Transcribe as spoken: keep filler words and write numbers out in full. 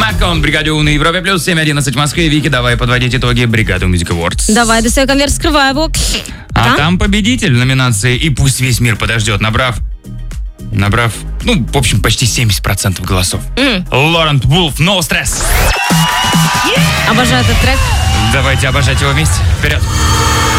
Макон, бригаде У на Европе плюс семь одиннадцать в Москве. Вики, давай подводить итоги бригады Music Awards. Давай, достаю конверт, скрываю его. А там? там победитель номинации «И пусть весь мир подождет», набрав, набрав, ну, в общем, почти семьдесят процентов голосов. Mm. Лорент Вулф, «No Stress». Обожаю этот трек. Давайте обожать его вместе. Вперед.